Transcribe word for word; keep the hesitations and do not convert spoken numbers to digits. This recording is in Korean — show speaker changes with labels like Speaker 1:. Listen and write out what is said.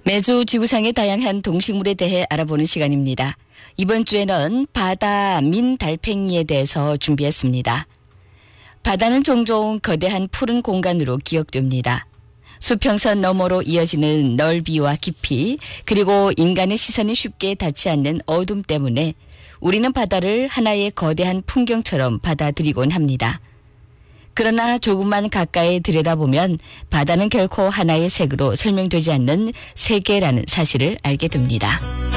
Speaker 1: 매주 지구상의 다양한 동식물에 대해 알아보는 시간입니다. 이번 주에는 바다 민달팽이에 대해서 준비했습니다. 바다는 종종 거대한 푸른 공간으로 기억됩니다. 수평선 너머로 이어지는 넓이와 깊이, 그리고 인간의 시선이 쉽게 닿지 않는 어둠 때문에 우리는 바다를 하나의 거대한 풍경처럼 받아들이곤 합니다. 그러나 조금만 가까이 들여다보면 바다는 결코 하나의 색으로 설명되지 않는 세계라는 사실을 알게 됩니다.